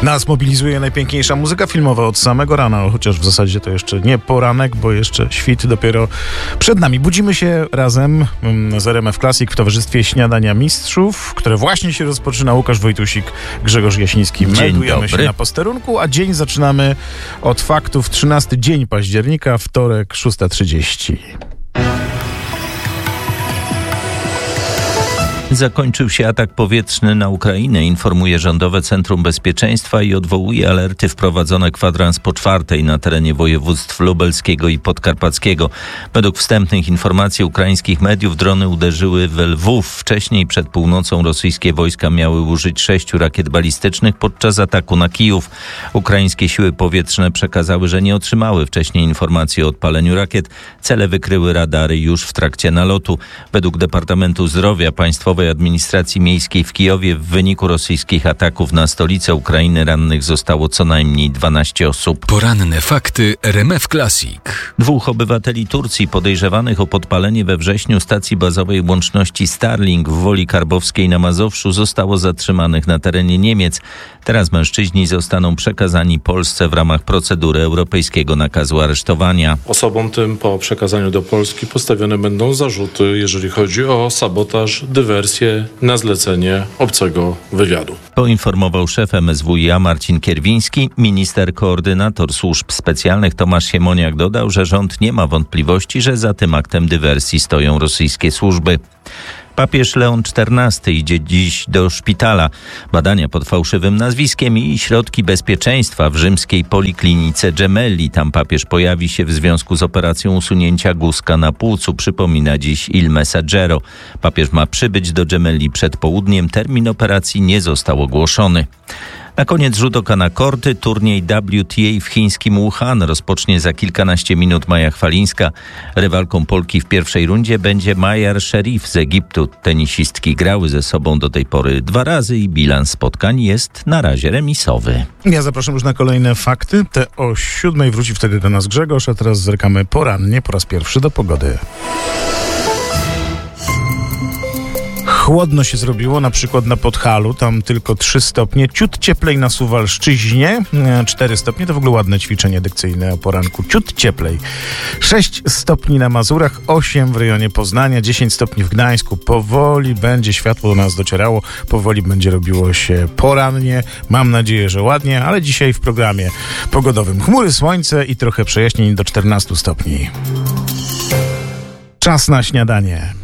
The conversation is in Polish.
Nas mobilizuje najpiękniejsza muzyka filmowa od samego rana, chociaż w zasadzie to jeszcze nie poranek, bo jeszcze świt dopiero przed nami. Budzimy się razem z RMF Classic w towarzystwie Śniadania Mistrzów, które właśnie się rozpoczyna. Łukasz Wojtusik, Grzegorz Jasiński. Meldujemy się na posterunku, a dzień zaczynamy od faktów. 13 dzień października, wtorek, 6:30. Zakończył się atak powietrzny na Ukrainę, informuje Rządowe Centrum Bezpieczeństwa i odwołuje alerty wprowadzone kwadrans po 4:00 na terenie województw lubelskiego i podkarpackiego. Według wstępnych informacji ukraińskich mediów drony uderzyły w Lwów. Wcześniej przed północą rosyjskie wojska miały użyć 6 rakiet balistycznych podczas ataku na Kijów. Ukraińskie siły powietrzne przekazały, że nie otrzymały wcześniej informacji o odpaleniu rakiet. Cele wykryły radary już w trakcie nalotu. Według Departamentu Zdrowia Państwowej Administracji Miejskiej w Kijowie w wyniku rosyjskich ataków na stolicę Ukrainy rannych zostało co najmniej 12 osób. Poranne fakty RMF Classic. 2 obywateli Turcji podejrzewanych o podpalenie we wrześniu stacji bazowej łączności Starlink w Woli Karbowskiej na Mazowszu zostało zatrzymanych na terenie Niemiec. Teraz mężczyźni zostaną przekazani Polsce w ramach procedury europejskiego nakazu aresztowania. Osobom tym po przekazaniu do Polski postawione będą zarzuty, jeżeli chodzi o sabotaż, dywersję na zlecenie obcego wywiadu. Poinformował szef MSWiA Marcin Kierwiński. Minister koordynator służb specjalnych Tomasz Siemoniak dodał, że rząd nie ma wątpliwości, że za tym aktem dywersji stoją rosyjskie służby. Papież Leon XIV idzie dziś do szpitala. Badania pod fałszywym nazwiskiem i środki bezpieczeństwa w rzymskiej poliklinice Gemelli. Tam papież pojawi się w związku z operacją usunięcia guzka na płucu, przypomina dziś Il Messaggero. Papież ma przybyć do Gemelli przed południem. Termin operacji nie został ogłoszony. Na koniec rzut oka na korty. Turniej WTA w chińskim Wuhan rozpocznie za kilkanaście minut Maja Chwalińska. Rywalką Polki w pierwszej rundzie będzie Mayar Sherif z Egiptu. Tenisistki grały ze sobą do tej pory 2 razy i bilans spotkań jest na razie remisowy. Ja zapraszam już na kolejne fakty. Te o 7:00 wróci wtedy do nas Grzegorz, a teraz zerkamy porannie po raz pierwszy do pogody. Chłodno się zrobiło, na przykład na Podhalu, tam tylko 3 stopnie, ciut cieplej na Suwalszczyźnie, 4 stopnie, to w ogóle ładne ćwiczenie dykcyjne o poranku, ciut cieplej. 6 stopni na Mazurach, 8 w rejonie Poznania, 10 stopni w Gdańsku. Powoli będzie światło do nas docierało, powoli będzie robiło się porannie, mam nadzieję, że ładnie, ale dzisiaj w programie pogodowym chmury, słońce i trochę przejaśnień do 14 stopni. Czas na śniadanie.